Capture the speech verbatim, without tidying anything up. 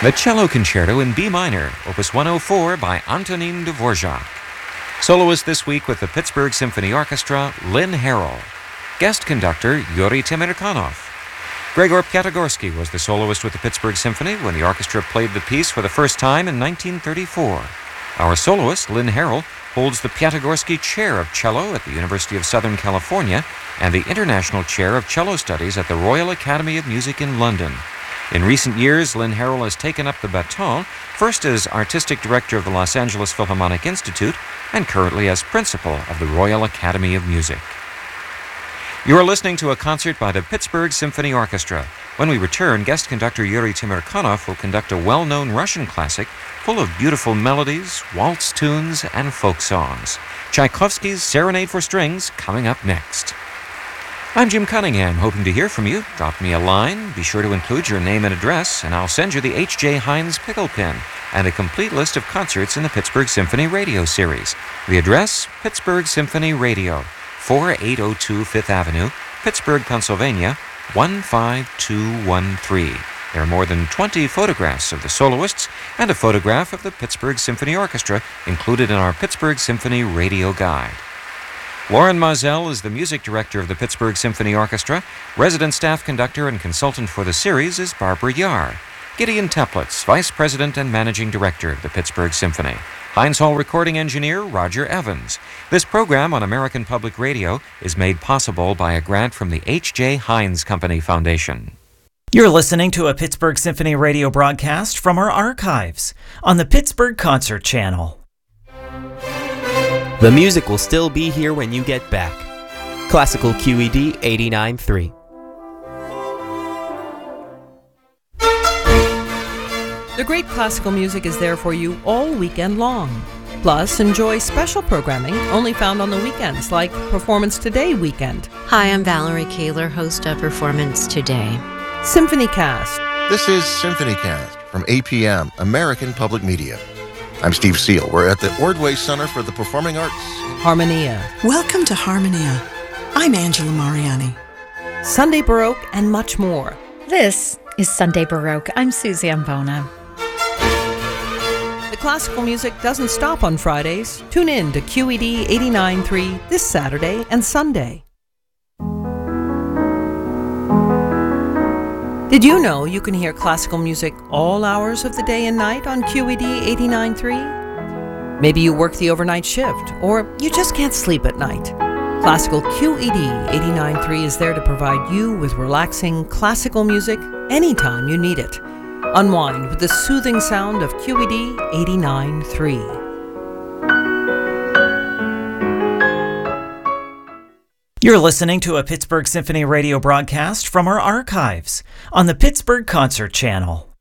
The Cello Concerto in B minor, Opus one oh four by Antonin Dvorak. Soloist this week with the Pittsburgh Symphony Orchestra, Lynn Harrell. Guest conductor, Yuri Timirkanov. Gregor Piatigorsky was the soloist with the Pittsburgh Symphony when the orchestra played the piece for the first time in nineteen thirty-four. Our soloist, Lynn Harrell, holds the Piatigorsky Chair of Cello at the University of Southern California and the International Chair of Cello Studies at the Royal Academy of Music in London. In recent years, Lynn Harrell has taken up the baton, first as Artistic Director of the Los Angeles Philharmonic Institute and currently as Principal of the Royal Academy of Music. You are listening to a concert by the Pittsburgh Symphony Orchestra. When we return, guest conductor Yuri Timirkanov will conduct a well-known Russian classic full of beautiful melodies, waltz tunes, and folk songs. Tchaikovsky's Serenade for Strings coming up next. I'm Jim Cunningham, hoping to hear from you. Drop me a line, be sure to include your name and address, and I'll send you the H J Heinz pickle pin and a complete list of concerts in the Pittsburgh Symphony Radio Series. The address, Pittsburgh Symphony Radio, forty-eight oh two Fifth Avenue, Pittsburgh, Pennsylvania, one five two one three. There are more than twenty photographs of the soloists and a photograph of the Pittsburgh Symphony Orchestra included in our Pittsburgh Symphony Radio Guide. Lauren Mazel is the music director of the Pittsburgh Symphony Orchestra. Resident staff conductor and consultant for the series is Barbara Yar. Gideon Teplitz, vice president and managing director of the Pittsburgh Symphony. Heinz Hall recording engineer Roger Evans. This program on American Public Radio is made possible by a grant from the H J Heinz Company Foundation. You're listening to a Pittsburgh Symphony Radio broadcast from our archives on the Pittsburgh Concert Channel. The music will still be here when you get back. Classical Q E D eighty-nine point three. The great classical music is there for you all weekend long. Plus, enjoy special programming only found on the weekends, like Performance Today Weekend. Hi, I'm Valerie Kaler, host of Performance Today. Symphony Cast. This is Symphony Cast from A P M, American Public Media. I'm Steve Seal. We're at the Ordway Center for the Performing Arts. Harmonia. Welcome to Harmonia. I'm Angela Mariani. Sunday Baroque and much more. This is Sunday Baroque. I'm Susie Ambona. The classical music doesn't stop on Fridays. Tune in to Q E D eighty-nine point three this Saturday and Sunday. Did you know you can hear classical music all hours of the day and night on Q E D eighty-nine point three? Maybe you work the overnight shift, or you just can't sleep at night. Classical Q E D eighty-nine point three is there to provide you with relaxing classical music anytime you need it. Unwind with the soothing sound of Q E D eighty-nine point three. You're listening to a Pittsburgh Symphony Radio broadcast from our archives on the Pittsburgh Concert Channel.